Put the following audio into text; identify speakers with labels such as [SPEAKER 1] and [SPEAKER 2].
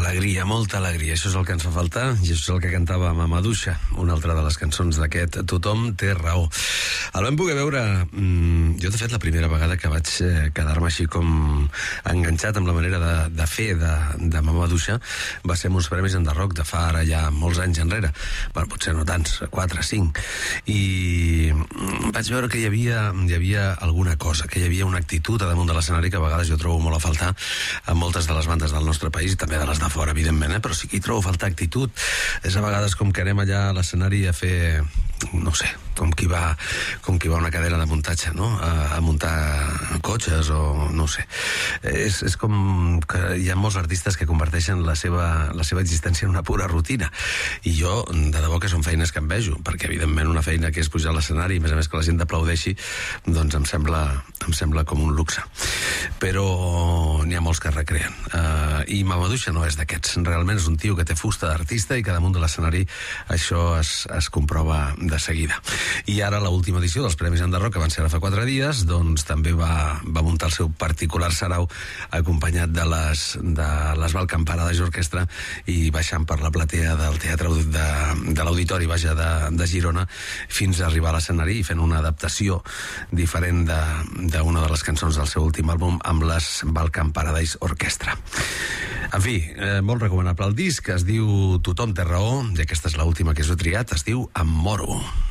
[SPEAKER 1] molta alegria. Això és el que ens fa faltar i això és el que cantava Mamaduixa, una altra de les cançons d'aquest Tothom té raó. El vam poder veure, jo de fet la primera vegada que vaig quedar-me així com enganxat amb la manera de fer de Mamaduixa va ser amb uns premis en The Rock de fa ara ja molts anys enrere. Bueno, potser no tants, 4, 5. I vaig veure que hi havia alguna cosa, que hi havia una actitud a damunt de l'escenari que a vegades jo trobo molt a faltar a moltes de les bandes del nostre país i també de les de fora, evidentment, però sí que hi trobo a faltar actitud. És a vegades com que anem allà a l'escenari a fer, no sé, com qui va a una cadena de muntatge, no? A muntar cotxes o no sé. És com que hi ha molts artistes que converteixen la seva existència en una pura rutina. I jo, de debò que són feines que envejo, perquè evidentment una feina que és pujar a l'escenari i a més que la gent t'aplaudeixi, doncs em sembla com un luxe. Però n'hi ha molts que recreen. I Mamaduixa no és d'aquests. Realment és un tio que té fusta d'artista i que damunt de l'escenari això es comprova de seguida. I ara l'última edició dels Premis en The Rock, que van ser ara fa 4 dies, doncs també va muntar el seu particular sarau acompanyat de les Valcamparades Orquestra i baixant per la platea del teatre de l'Auditori de Girona fins a arribar a l'escenari i fent una adaptació diferent d'una de les cançons del seu últim àlbum amb les Valcamparades Orquestra. En fi, molt recomanable el disc, es diu Tothom té raó, i aquesta és l'última que us he triat, es diu Em moro.